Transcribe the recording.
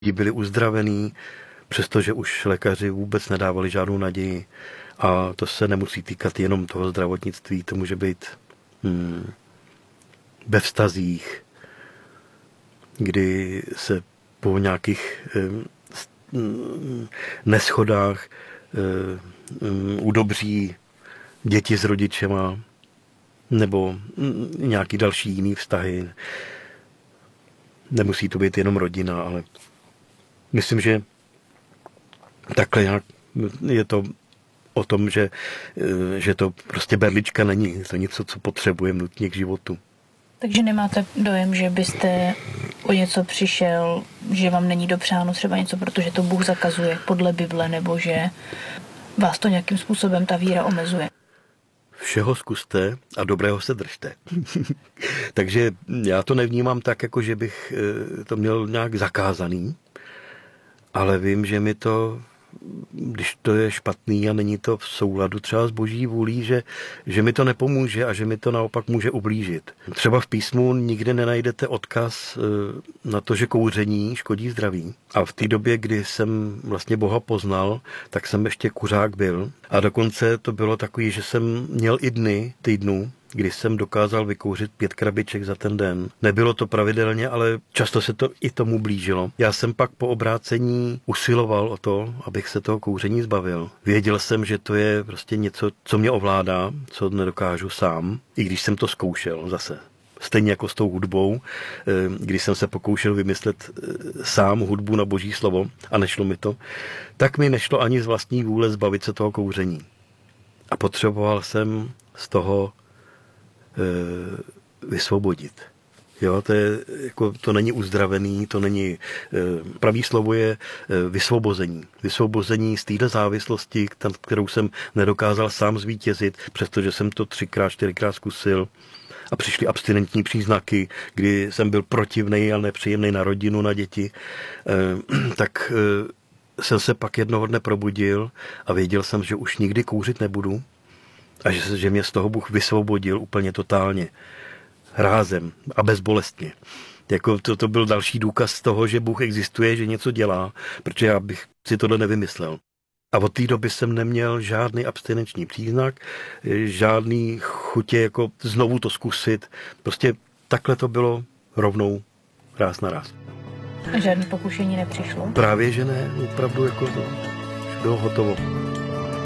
Lidi byli uzdravení, přestože už lékaři vůbec nedávali žádnou naději. A to se nemusí týkat jenom toho zdravotnictví, to může být ve vztazích, kdy se po nějakých neschodách udobří děti s rodičema nebo nějaký další jiný vztahy. Nemusí to být jenom rodina, ale myslím, že takhle nějak je to o tom, že to prostě berlička není. To něco, co potřebujeme nutně k životu. Takže nemáte dojem, že byste o něco přišel, že vám není dopřáno třeba něco, protože to Bůh zakazuje podle Bible, nebo že vás to nějakým způsobem ta víra omezuje? Všeho zkuste a dobrého se držte. Takže já to nevnímám tak, jako že bych to měl nějak zakázaný, ale vím, že mi to, když to je špatný a není to v souladu třeba s boží vůlí, že mi to nepomůže a že mi to naopak může ublížit. Třeba v písmu nikdy nenajdete odkaz na to, že kouření škodí zdraví. A v té době, kdy jsem vlastně Boha poznal, tak jsem ještě kuřák byl. A dokonce to bylo takový, že jsem měl i týdnů, kdy jsem dokázal vykouřit 5 krabiček za ten den. Nebylo to pravidelně, ale často se to i tomu blížilo. Já jsem pak po obrácení usiloval o to, abych se toho kouření zbavil. Věděl jsem, že to je prostě něco, co mě ovládá, co nedokážu sám, i když jsem to zkoušel zase. Stejně jako s tou hudbou, když jsem se pokoušel vymyslet sám hudbu na boží slovo a nešlo mi to, tak mi nešlo ani z vlastní vůle zbavit se toho kouření. A potřeboval jsem z toho vysvobodit. Jo, to není uzdravený, to není, pravý slovo je vysvobození. Vysvobození z této závislosti, kterou jsem nedokázal sám zvítězit, přestože jsem to 3x, 4x zkusil a přišly abstinentní příznaky, kdy jsem byl protivnej a nepříjemný na rodinu, na děti, tak jsem se pak jednoho dne probudil a věděl jsem, že už nikdy kouřit nebudu a že mě z toho Bůh vysvobodil úplně totálně, rázem a bezbolestně. Jako to byl další důkaz toho, že Bůh existuje, že něco dělá, protože já bych si tohle nevymyslel. A od té doby jsem neměl žádný abstinenční příznak, žádný chutě jako znovu to zkusit. Prostě takhle to bylo rovnou ráz na ráz. A žádné pokušení nepřišlo? Právě že ne, opravdu jako to bylo hotovo.